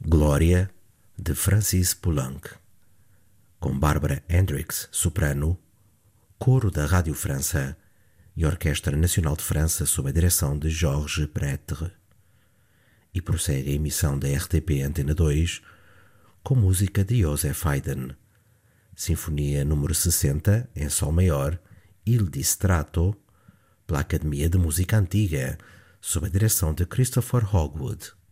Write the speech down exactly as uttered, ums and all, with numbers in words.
Glória, de Francis Poulenc, com Barbara Hendricks, soprano, coro da Rádio França e Orquestra Nacional de França sob a direção de Georges Pretre. E prossegue a emissão da R T P Antena dois com música de Joseph Haydn, Sinfonia número sessenta, em Sol maior, Il Distratto, pela Academia de Música Antiga, sob a direção de Christopher Hogwood.